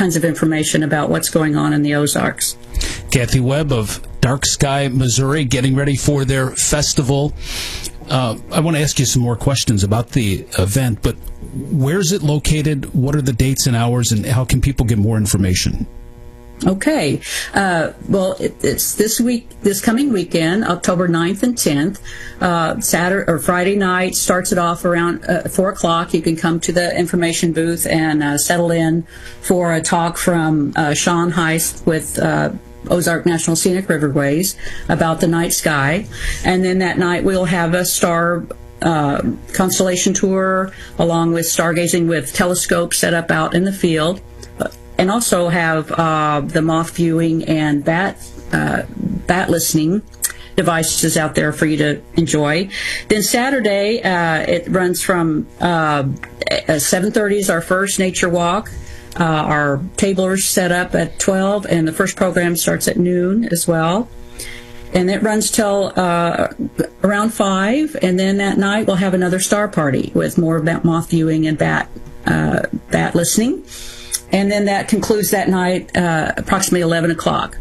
kinds of information about what's going on in the Ozarks. Kathy Webb of Dark Sky, Missouri, getting ready for their festival. I want to ask you some more questions about the event, but where is it located? What are the dates and hours, and how can people get more information? Okay. Well, it's this coming weekend, October 9th and 10th. Saturday or Friday night starts it off around 4 o'clock. You can come to the information booth and settle in for a talk from Sean Heist with Ozark National Scenic Riverways about the night sky. And then that night we'll have a star constellation tour along with stargazing with telescopes set up out in the field. And also have the moth viewing and bat listening devices out there for you to enjoy. Then Saturday, it runs from 7:30 is our first nature walk. Our tablers set up at 12, and the first program starts at noon as well. And it runs till around 5, and then that night we'll have another star party with more about moth viewing and bat listening. And then that concludes that night approximately 11 o'clock.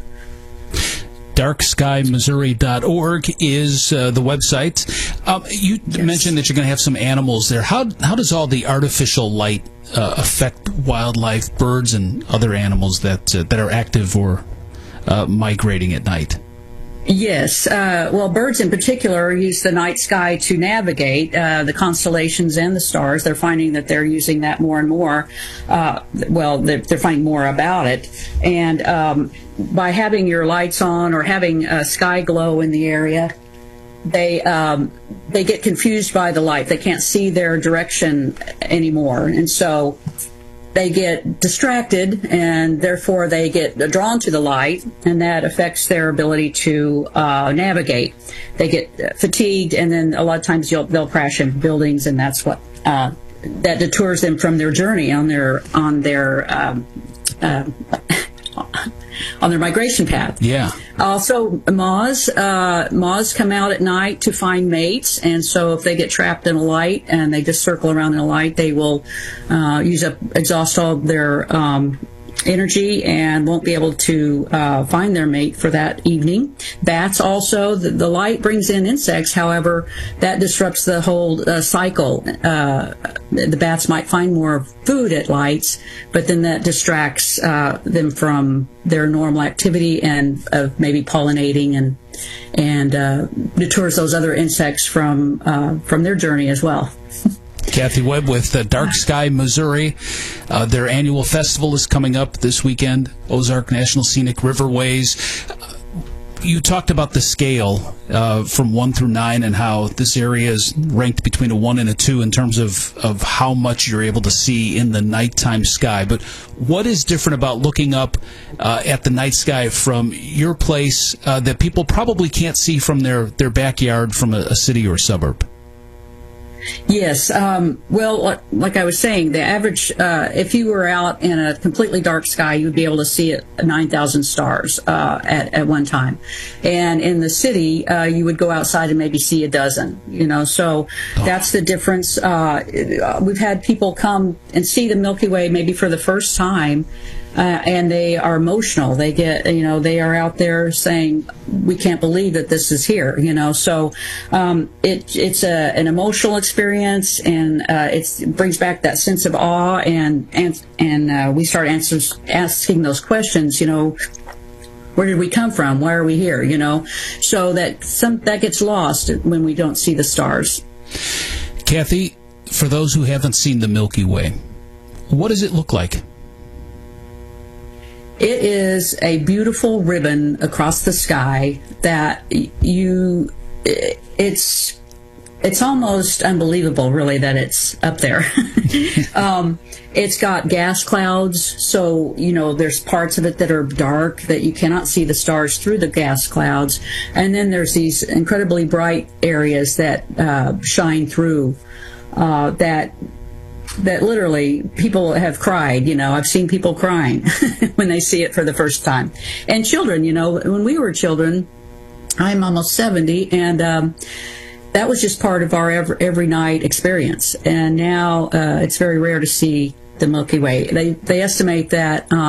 DarkSkyMissouri.org is the website. You mentioned that you're going to have some animals there. How does all the artificial light affect wildlife, birds, and other animals that are active or migrating at night? Yes. Well, birds in particular use the night sky to navigate the constellations and the stars. They're finding that they're using that more and more. They're finding more about it. And by having your lights on or having sky glow in the area, they get confused by the light. They can't see their direction anymore. And so they get distracted, and therefore they get drawn to the light, and that affects their ability to navigate. They get fatigued, and then a lot of times they'll crash into buildings, and that's what that detours them from their journey on their migration path. Yeah. Also, moths come out at night to find mates, and so if they get trapped in a light and they just circle around in a light, they will exhaust all their energy and won't be able to find their mate for that evening. Bats also, the light brings in insects, however, that disrupts the whole cycle. The bats might find more food at lights, but then that distracts them from their normal activity and of maybe pollinating and detours those other insects from their journey as well. Kathy Webb with Dark Sky, Missouri. Their annual festival is coming up this weekend, Ozark National Scenic Riverways. You talked about the scale from 1 through 9 and how this area is ranked between a 1 and a 2 in terms of how much you're able to see in the nighttime sky. But what is different about looking up at the night sky from your place that people probably can't see from their backyard from a city or a suburb? Yes. Well, like I was saying, the average, if you were out in a completely dark sky, you would be able to see 9,000 stars at one time. And in the city, you would go outside and maybe see a dozen, so that's the difference. We've had people come and see the Milky Way maybe for the first time. And they are emotional. They get, they are out there saying, "We can't believe that this is here." So it's an emotional experience, and it brings back that sense of awe, and we start asking those questions. Where did we come from? Why are we here? So that gets lost when we don't see the stars. Kathy, for those who haven't seen the Milky Way, what does it look like? It is a beautiful ribbon across the sky that it's almost unbelievable, really, that it's up there. It's got gas clouds, so, there's parts of it that are dark, that you cannot see the stars through the gas clouds. And then there's these incredibly bright areas that shine through, that literally people have cried. I've seen people crying when they see it for the first time. And children, when we were children, I'm almost 70, and that was just part of our every night experience. And now it's very rare to see the Milky Way. They estimate that